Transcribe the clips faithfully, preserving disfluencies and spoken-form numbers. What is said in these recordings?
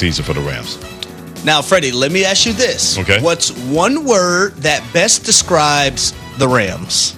season for the Rams. Now, Freddie, let me ask you this. Okay. What's one word that best describes the Rams?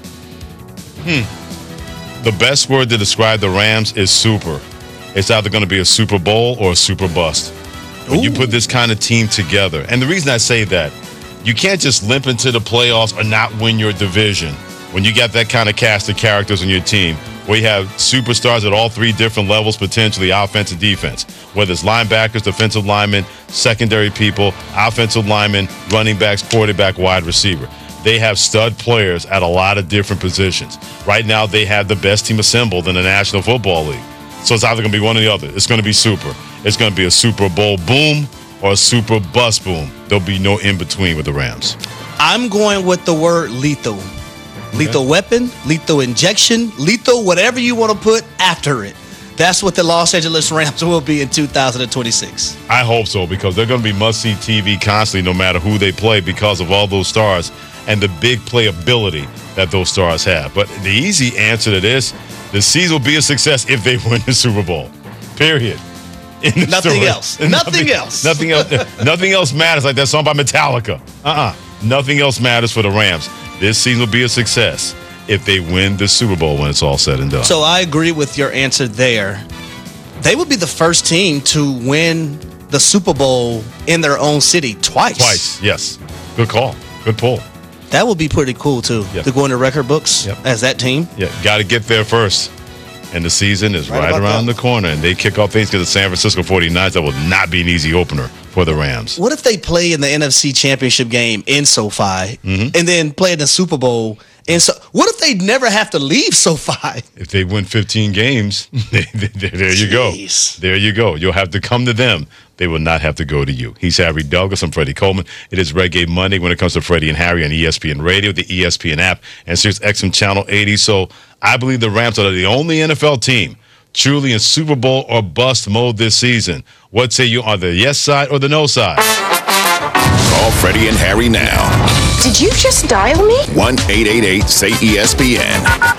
Hmm. The best word to describe the Rams is super. It's either going to be a Super Bowl or a super bust. When Ooh. you put this kind of team together, and the reason I say that, you can't just limp into the playoffs or not win your division when you got that kind of cast of characters on your team. We have superstars at all three different levels, potentially offense and defense, whether it's linebackers, defensive linemen, secondary people, offensive linemen, running backs, quarterback, wide receiver. They have stud players at a lot of different positions. Right now, they have the best team assembled in the National Football League. So it's either going to be one or the other. It's going to be super. It's going to be a Super Bowl boom or a super bust boom. There'll be no in-between with the Rams. I'm going with the word lethal. Lethal okay. weapon, lethal injection, lethal whatever you want to put after it. That's what the Los Angeles Rams will be in two thousand twenty-six. I hope so, because they're going to be must-see T V constantly no matter who they play because of all those stars and the big playability that those stars have. But the easy answer to this, the season will be a success if they win the Super Bowl. Period. Nothing story. else. Nothing, nothing else. Nothing else. Nothing else matters, like that song by Metallica. Uh-uh. Nothing else matters for the Rams. This season will be a success if they win the Super Bowl when it's all said and done. So I agree with your answer there. They would be the first team to win the Super Bowl in their own city twice. Twice, yes. Good call. Good pull. That would be pretty cool, too, yep. to go in the record books yep. as that team. Yeah, got to get there first. And the season is right, right around that. the corner. And they kick off things to the San Francisco forty-niners. That will not be an easy opener for the Rams. What if they play in the N F C Championship game in SoFi mm-hmm. and then play in the Super Bowl? And so, what if they never have to leave SoFi? If they win fifteen games, there you Jeez. go. There you go. You'll have to come to them. They will not have to go to you. He's Harry Douglas. I'm Freddie Coleman. It is Reggae Monday when it comes to Freddie and Harry on E S P N Radio, the E S P N app, and Sirius X M Channel eighty. So I believe the Rams are the only N F L team truly in Super Bowl or bust mode this season. What say you on the yes side or the no side? Call Freddie and Harry now. Did you just dial me? one eight eight eight say E S P N.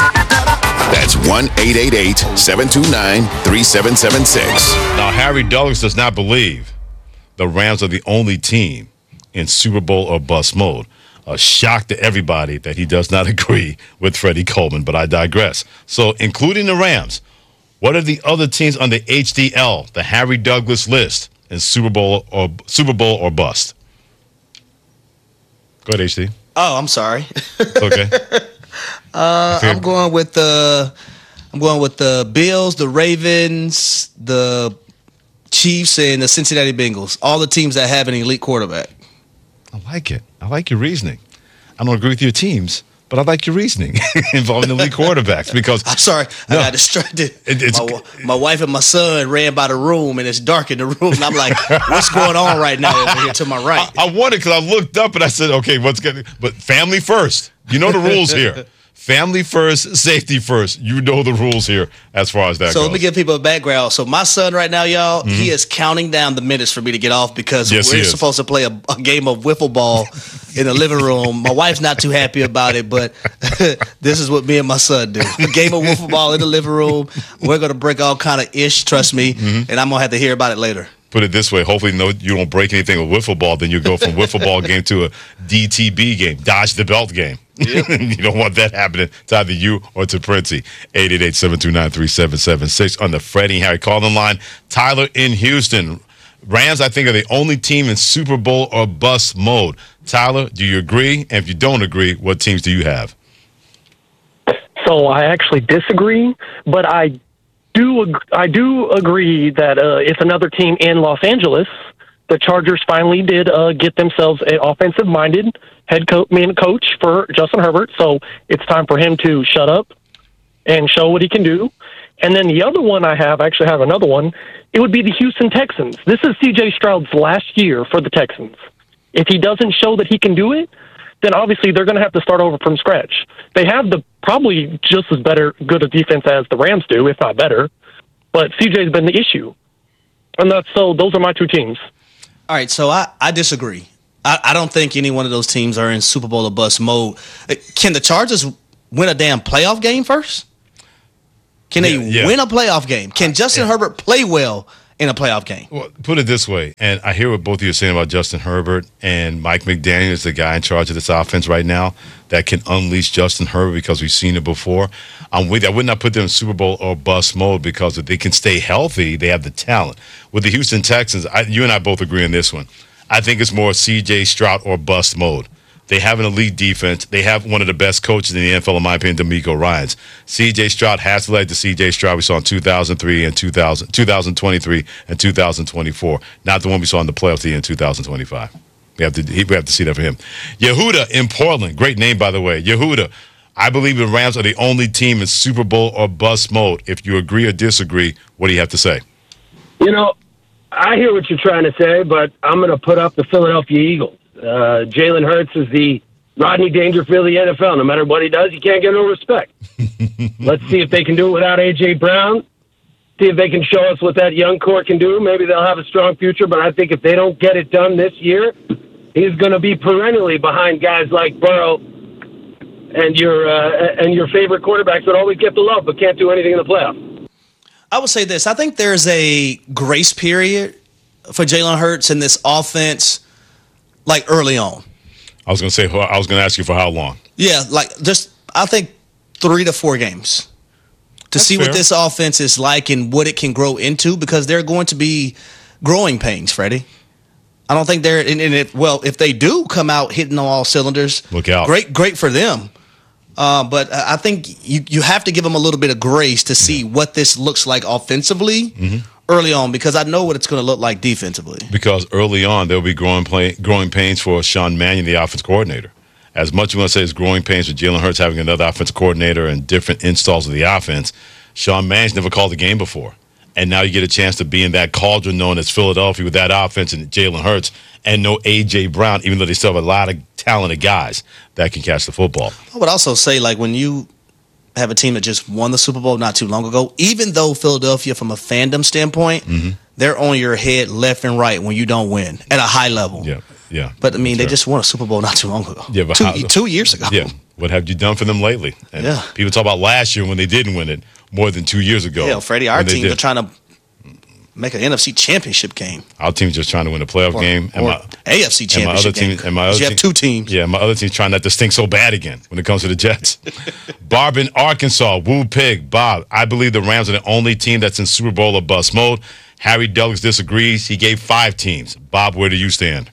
That's one eight eight eight seven two nine three seven seven six. Now, Harry Douglas does not believe the Rams are the only team in Super Bowl or bust mode. A shock to everybody that he does not agree with Freddie Coleman, but I digress. So, including the Rams, what are the other teams on the H D L, the Harry Douglas list, in Super Bowl or Super Bowl or bust? Go ahead, H D. Oh, I'm sorry. It's okay. uh, I'm going with the I'm going with the Bills, the Ravens, the Chiefs, and the Cincinnati Bengals. All the teams that have an elite quarterback. I like it. I like your reasoning. I don't agree with your teams, but I like your reasoning involving elite quarterbacks because I'm sorry, no, I got distracted. It, it's, my, my wife and my son ran by the room, and it's dark in the room. And I'm like, "What's going on right now over here to my right?" I, I wondered because I looked up and I said, "Okay, what's going?" But family first. You know the rules here. Family first, safety first. You know the rules here as far as that so goes. So let me give people a background. So my son right now, y'all, mm-hmm. he is counting down the minutes for me to get off because yes, we're supposed to play a, a game of wiffle ball in the living room. My wife's not too happy about it, but this is what me and my son do. A game of wiffle ball in the living room. We're going to break all kind of ish, trust me, mm-hmm. and I'm going to have to hear about it later. Put it this way, hopefully no, you don't break anything with wiffle ball, then you go from wiffle ball game to a D T B game, dodge the belt game. Yep. You don't want that happening to either you or to Princey. eight eight eight, seven two nine, three seven seven six on the Freddie and Harry calling line. Tyler in Houston. Rams, I think, are the only team in Super Bowl or bust mode. Tyler, do you agree? And if you don't agree, what teams do you have? So I actually disagree, but I do I do agree that uh, it's another team in Los Angeles. The Chargers finally did uh, get themselves an offensive-minded head coach, main coach for Justin Herbert, so it's time for him to shut up and show what he can do. And then the other one I have, I actually have another one, it would be the Houston Texans. This is C J Stroud's last year for the Texans. If he doesn't show that he can do it, then obviously they're going to have to start over from scratch. They have the probably just as better good a defense as the Rams do, if not better, but C J's been the issue. And that's so those are my two teams. All right, so I, I disagree. I, I don't think any one of those teams are in Super Bowl or bust mode. Can the Chargers win a damn playoff game first? Can they yeah, yeah. win a playoff game? Can Justin yeah. Herbert play well in a playoff game. Well, put it this way, and I hear what both of you are saying about Justin Herbert, and Mike McDaniel is the guy in charge of this offense right now that can unleash Justin Herbert because we've seen it before. I'm with you. I would not put them in Super Bowl or bust mode because if they can stay healthy, they have the talent. With the Houston Texans, I, you and I both agree on this one. I think it's more C J Stroud or bust mode. They have an elite defense. They have one of the best coaches in the N F L, in my opinion, D'Amico Ryans. C J Stroud has to like the C J Stroud we saw in two thousand three and two thousand, twenty twenty-three and two thousand twenty-four, not the one we saw in the playoffs in two thousand twenty-five. We have to we have to see that for him. Yehuda in Portland, great name, by the way. Yehuda, I believe the Rams are the only team in Super Bowl or bust mode. If you agree or disagree, what do you have to say? You know, I hear what you're trying to say, but I'm going to put up the Philadelphia Eagles. Uh, Jalen Hurts is the Rodney Dangerfield of the N F L. No matter what he does, you can't get no respect. Let's see if they can do it without A J. Brown. See if they can show us what that young core can do. Maybe they'll have a strong future, but I think if they don't get it done this year, he's going to be perennially behind guys like Burrow and your uh, and your favorite quarterbacks that always get the love but can't do anything in the playoffs. I would say this. I think there's a grace period for Jalen Hurts in this offense, like early on. I was going to say, I was going to ask you for how long? Yeah, like just, I think three to four games to That's see fair. what this offense is like and what it can grow into, because they're going to be growing pains, Freddie. I don't think they're, and, and if, well, if they do come out hitting on all cylinders, Look out. Great, great for them. Uh, but I think you, you have to give them a little bit of grace to see what this looks like offensively Mm-hmm. early on, because I know what it's going to look like defensively. Because early on, there'll be growing play, growing pains for Sean Mannion, the offense coordinator. As much as we want to say it's growing pains for Jalen Hurts having another offensive coordinator and different installs of the offense, Sean Mannion's never called a game before. And now you get a chance to be in that cauldron known as Philadelphia with that offense and Jalen Hurts and no A J. Brown, even though they still have a lot of talented guys that can catch the football. I would also say, like, when you have a team that just won the Super Bowl not too long ago, even though Philadelphia, from a fandom standpoint, Mm-hmm. they're on your head left and right when you don't win at a high level. Yeah, yeah. But, I mean, That's they fair. just won a Super Bowl not too long ago. Yeah, but two, how- two years ago. Yeah. What have you done for them lately? And Yeah. people talk about last year when they didn't win it more than two years ago. Hell, Freddie, our when they teams did. are trying to make an N F C championship game. Our team's just trying to win a playoff Or, game. or my, A F C and my other championship team, game. and my 'Cause other you have team- two teams. Yeah, my other team's trying not to stink so bad again when it comes to the Jets. Bob in Arkansas, Woo Pig. Bob, I believe the Rams are the only team that's in Super Bowl or bust mode. Harry Douglas disagrees. He gave five teams. Bob, where do you stand?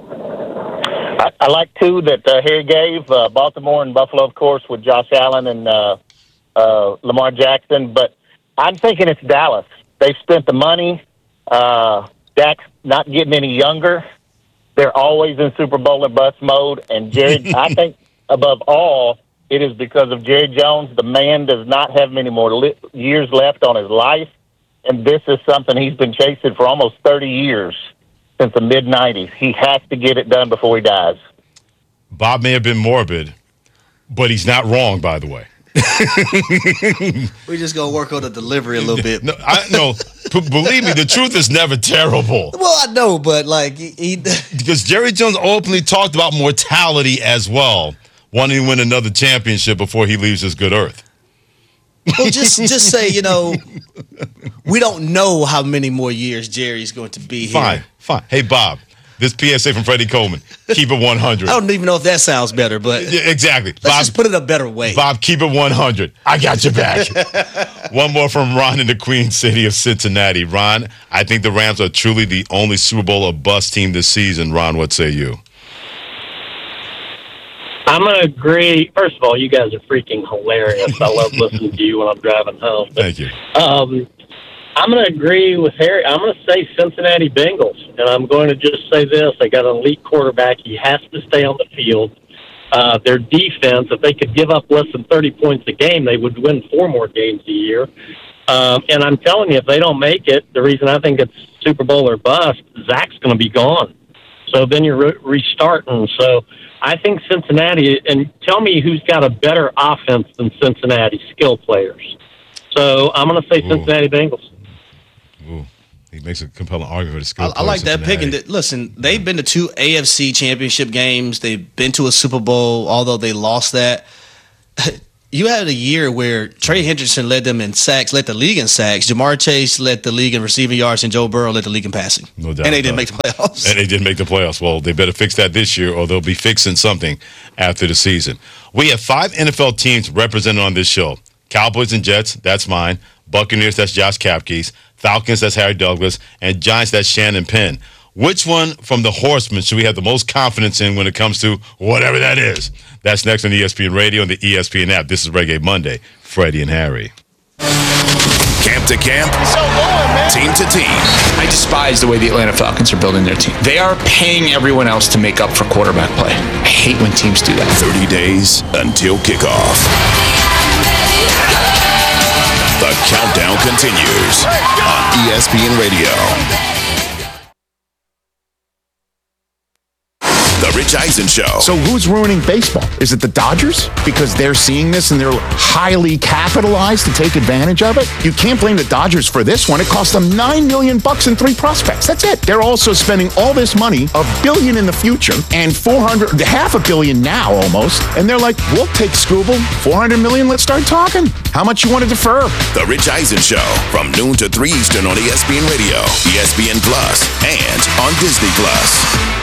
I, I like two that uh, Harry gave, uh, Baltimore and Buffalo, of course, with Josh Allen and uh, uh, Lamar Jackson. But I'm thinking it's Dallas. They've spent the money. Uh, Dak's not getting any younger. They're always in Super Bowl or bust mode. And Jerry, I think above all, it is because of Jerry Jones. The man does not have many more li- years left on his life. And this is something he's been chasing for almost thirty years, since the mid nineties. He has to get it done before he dies. Bob may have been morbid, but he's not wrong, by the way. We just going to work on the delivery a little bit. No, I, no b- believe me, the truth is never terrible. Well, I know, but, like, he, he Because Jerry Jones openly talked about mortality as well, wanting to win another championship before he leaves this good earth. well, just just say, you know, we don't know how many more years Jerry's going to be here. Fine, fine. Hey, Bob, this P S A from Freddie Coleman. Keep it one hundred. I don't even know if that sounds better, but Yeah, exactly. let's Bob, just put it a better way. Bob, keep it one hundred. I got your back. One more from Ron in the Queen City of Cincinnati. Ron, I think the Rams are truly the only Super Bowl or bust team this season. Ron, what say you? I'm going to agree. First of all, you guys are freaking hilarious. I love listening to you when I'm driving home. But, Thank you. um, I'm going to agree with Harry. I'm going to say Cincinnati Bengals. And I'm going to just say this. They got an elite quarterback. He has to stay on the field. Uh, their defense, if they could give up less than thirty points a game, they would win four more games a year. Um, and I'm telling you, if they don't make it, the reason I think it's Super Bowl or bust, Zach's going to be gone. So then you're re- restarting. So I think Cincinnati, and tell me who's got a better offense than Cincinnati, skill players. So I'm going to say Ooh. Cincinnati Bengals. Ooh, he makes a compelling argument for the skill I, I like that pick. And th- listen, they've been to two A F C championship games. They've been to a Super Bowl, although they lost that. you had a year where Trey Hendrickson led them in sacks, led the league in sacks. Jamar Chase led the league in receiving yards, and Joe Burrow led the league in passing. No doubt. And they didn't make the playoffs. And they didn't make the playoffs. Well, they better fix that this year, or they'll be fixing something after the season. We have five N F L teams represented on this show. Cowboys and Jets, that's mine. Buccaneers, that's Josh Kapke's. Falcons, that's Harry Douglas. And Giants, that's Shannon Penn. Which one from the Horsemen should we have the most confidence in when it comes to whatever that is? That's next on E S P N Radio and the E S P N app. This is Reggae Monday. Freddie and Harry. Camp to camp, team to team. I despise the way the Atlanta Falcons are building their team. They are paying everyone else to make up for quarterback play. I hate when teams do that. thirty days until kickoff. The countdown continues on E S P N Radio. The Rich Eisen Show. So who's ruining baseball? Is it the Dodgers? Because they're seeing this and they're highly capitalized to take advantage of it? You can't blame the Dodgers for this one. It cost them nine million bucks in three prospects. That's it. They're also spending all this money, a billion in the future, and four hundred, half a billion now almost. And they're like, we'll take Scooble, four hundred million, let's start talking. How much you want to defer? The Rich Eisen Show from noon to three Eastern on E S P N Radio, E S P N Plus, and on Disney Plus.